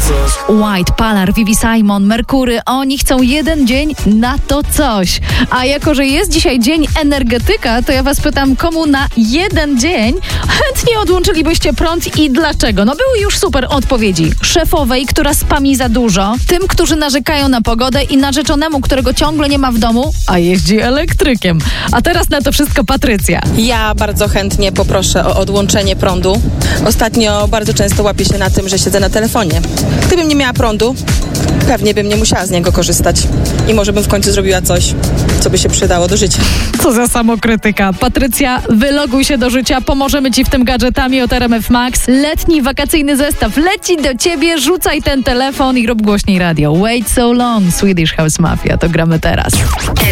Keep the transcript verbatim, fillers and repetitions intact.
White, Palar, Vivi Simon, Merkury, oni chcą jeden dzień na to coś. A jako, że jest dzisiaj dzień energetyka, to ja was pytam, komu na jeden dzień chętnie odłączylibyście prąd i dlaczego? No były już super odpowiedzi. Szefowej, która spami za dużo, tym, którzy narzekają na pogodę i narzeczonemu, którego ciągle nie ma w domu, a jeździ elektrykiem. A teraz na to wszystko Patrycja. Ja bardzo chętnie poproszę o odłączenie prądu. Ostatnio bardzo często łapię się na tym, że siedzę na telefonie. Gdybym nie miała prądu, pewnie bym nie musiała z niego korzystać. I może bym w końcu zrobiła coś, co by się przydało do życia. Co za samokrytyka. Patrycja, wyloguj się do życia, pomożemy ci w tym gadżetami od R M F Max. Letni wakacyjny zestaw leci do ciebie, rzucaj ten telefon i rób głośniej radio. Wait so long, Swedish House Mafia, to gramy teraz.